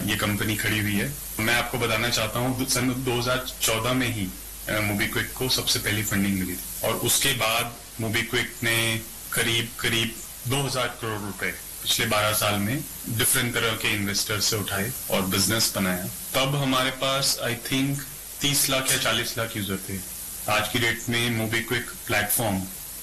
ये कंपनी खड़ी हुई है। मैं आपको बताना चाहता हूँ सन 2014 में ही मोबीक्विक को सबसे पहली फंडिंग मिली थी और उसके बाद मोबीक्विक ने करीब 2000 करोड़ रुपए पिछले 12 साल में डिफरेंट तरह के इन्वेस्टर से उठाए और बिजनेस बनाया। तब हमारे पास आई थिंक 30 लाख या 40 लाख यूजर थे। आज की डेट में MobiKwik platform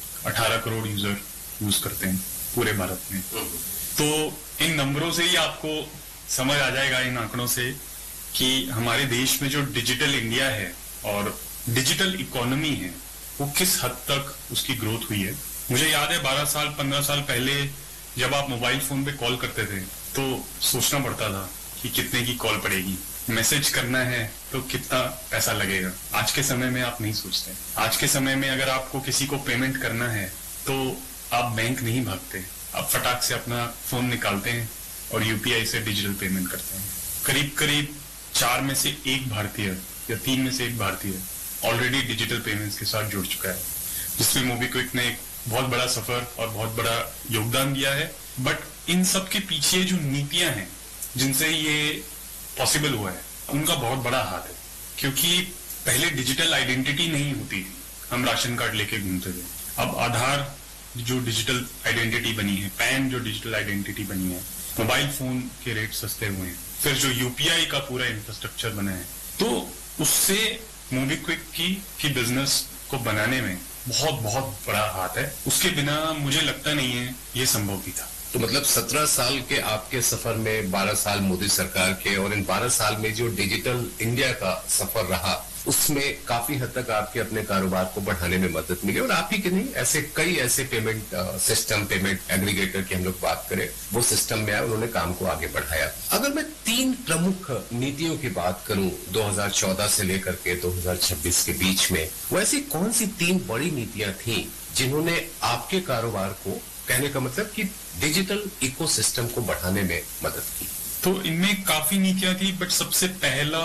18 crore user use करते हैं पूरे भारत में। तो इन नंबरों से ही आपको समझ आ जाएगा, इन आंकड़ों से, कि हमारे देश में जो डिजिटल इंडिया है और डिजिटल इकोनॉमी है वो किस हद तक उसकी ग्रोथ हुई है। मुझे याद है 12 साल 15 साल पहले जब आप मोबाइल फोन पे कॉल करते थे तो सोचना पड़ता था कि कितने की कॉल पड़ेगी, मैसेज करना है तो कितना पैसा लगेगा। आज के समय में आप नहीं सोचते। आज के समय में अगर आपको किसी को पेमेंट करना है तो आप बैंक नहीं भागते, आप फटाक से अपना फोन निकालते हैं और यूपीआई से डिजिटल पेमेंट करते हैं। करीब 4 में से 1 भारतीय या 3 में से 1 भारतीय ऑलरेडी डिजिटल पेमेंट्स के साथ जुड़ चुका है, जिसमें मोबीक्विक ने एक बहुत बड़ा सफर और बहुत बड़ा योगदान दिया है। बट इन सब के पीछे जो नीतियां हैं जिनसे ये पॉसिबल हुआ है उनका बहुत बड़ा हाथ है, क्योंकि पहले डिजिटल आइडेंटिटी नहीं होती थी, हम राशन कार्ड लेके घूमते थे। अब आधार जो डिजिटल आइडेंटिटी बनी है, पैन जो डिजिटल आइडेंटिटी बनी है, मोबाइल फोन के रेट सस्ते हुए हैं, फिर जो यूपीआई का पूरा इंफ्रास्ट्रक्चर बना है, तो उससे मोबीक्विक की बिजनेस को बनाने में बहुत बड़ा हाथ है। उसके बिना मुझे लगता नहीं है ये संभव भी था। तो मतलब 17 साल के आपके सफर में 12 साल मोदी सरकार के और इन 12 साल में जो डिजिटल इंडिया का सफर रहा उसमें काफी हद तक आपके अपने कारोबार को बढ़ाने में मदद मिली। और आप ही के नहीं, ऐसे कई ऐसे पेमेंट सिस्टम, पेमेंट एग्रीगेटर की हम लोग बात करें, वो सिस्टम में आए, उन्होंने काम को आगे बढ़ाया। अगर मैं 3 प्रमुख नीतियों की बात करूं 2014 से लेकर के 2026 के बीच में, वो ऐसी कौन सी 3 बड़ी नीतियां थी जिन्होंने आपके कारोबार को, कहने का मतलब कि डिजिटल इकोसिस्टम को बढ़ाने में मदद की? तो इनमें काफी नीतियां थी, बट सबसे पहला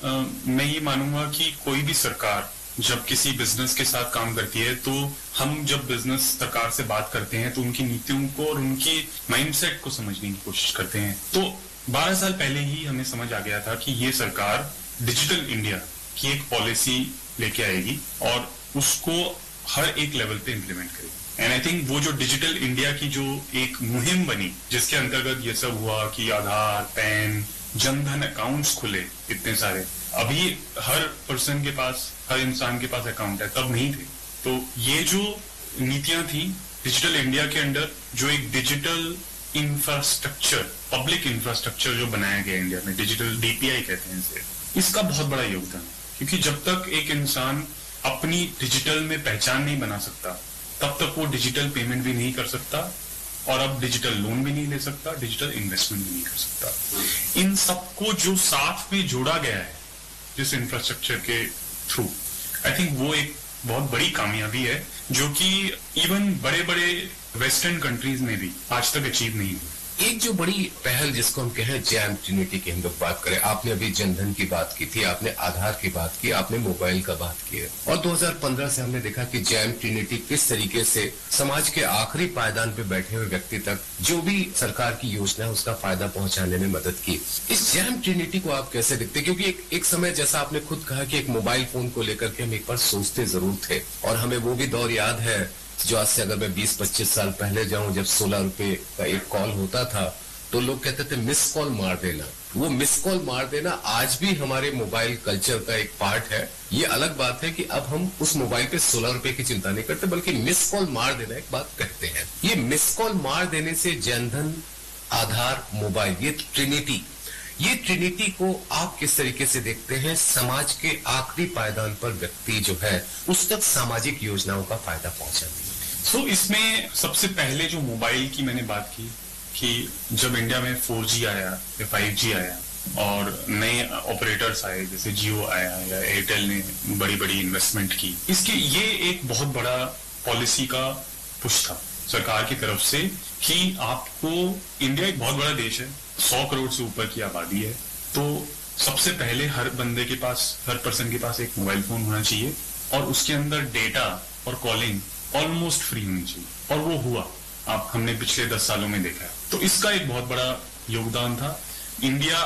मैं ये मानूंगा कि कोई भी सरकार जब किसी बिजनेस के साथ काम करती है तो हम जब बिजनेस सरकार से बात करते हैं तो उनकी नीतियों को और उनकी माइंडसेट को समझने की कोशिश करते हैं। तो 12 साल पहले ही हमें समझ आ गया था कि ये सरकार डिजिटल इंडिया की एक पॉलिसी लेके आएगी और उसको हर एक लेवल पे इम्प्लीमेंट करेगी। एंड आई थिंक वो जो डिजिटल इंडिया की जो एक मुहिम बनी, जिसके अंतर्गत ये सब हुआ कि आधार, पैन, जनधन अकाउंट्स खुले इतने सारे, अभी हर पर्सन के पास, हर इंसान के पास अकाउंट है, तब नहीं थे। तो ये जो नीतियां थी डिजिटल इंडिया के अंडर, जो एक डिजिटल इंफ्रास्ट्रक्चर, पब्लिक इंफ्रास्ट्रक्चर जो बनाया गया इंडिया में, डिजिटल डीपीआई कहते हैं इसे, इसका बहुत बड़ा योगदान है। क्योंकि जब तक एक इंसान अपनी डिजिटल में पहचान नहीं बना सकता तब तक वो डिजिटल पेमेंट भी नहीं कर सकता और अब डिजिटल लोन भी नहीं ले सकता, डिजिटल इन्वेस्टमेंट भी नहीं कर सकता। इन सबको जो साथ में जोड़ा गया है जिस इंफ्रास्ट्रक्चर के थ्रू, आई थिंक वो एक बहुत बड़ी कामयाबी है जो कि इवन बड़े बड़े वेस्टर्न कंट्रीज में भी आज तक अचीव नहीं हुई। एक जो बड़ी पहल जिसको हम कहें जैम ट्रिनिटी की हम लोग बात करें, आपने अभी जनधन की बात की थी, आपने आधार की बात की, आपने मोबाइल का बात की है, और 2015 से हमने देखा कि जैम ट्रिनिटी किस तरीके से समाज के आखिरी पायदान पे बैठे हुए व्यक्ति तक जो भी सरकार की योजना है उसका फायदा पहुंचाने में मदद की। इस जैम ट्रिनिटी को आप कैसे देखते? क्योंकि एक समय जैसा आपने खुद कहा कि एक मोबाइल फोन को लेकर के हम एक बार सोचते जरूर थे, और हमें वो भी दौर याद है जो आज से अगर मैं 20-25 साल पहले जाऊं, जब 16 रुपए का एक कॉल होता था तो लोग कहते थे मिस कॉल मार देना। वो मिस कॉल मार देना आज भी हमारे मोबाइल कल्चर का एक पार्ट है। ये अलग बात है कि अब हम उस मोबाइल पे 16 रुपए की चिंता नहीं करते, बल्कि मिस कॉल मार देना एक बात कहते हैं। ये मिस कॉल मार देने से जनधन, आधार, मोबाइल, ये ट्रिनिटी को आप किस तरीके से देखते हैं? समाज के आखिरी पायदान पर व्यक्ति जो है उस तक सामाजिक योजनाओं का फायदा पहुंचाती है। तो इसमें सबसे पहले जो मोबाइल की मैंने बात की कि जब इंडिया में 4G आया या 5G आया और नए ऑपरेटर्स आए, जैसे जियो आया या एयरटेल ने बड़ी बड़ी इन्वेस्टमेंट की, इसके ये एक बहुत बड़ा पॉलिसी का पुश था सरकार की तरफ से कि आपको, इंडिया एक बहुत बड़ा देश है, 100 करोड़ से ऊपर की आबादी है, तो सबसे पहले हर बंदे के पास, हर पर्सन के पास एक मोबाइल फोन होना चाहिए और उसके अंदर डेटा और कॉलिंग ऑलमोस्ट फ्री होनी चाहिए। और वो हुआ, हमने पिछले 10 सालों में देखा है। तो इसका एक बहुत बड़ा योगदान था। इंडिया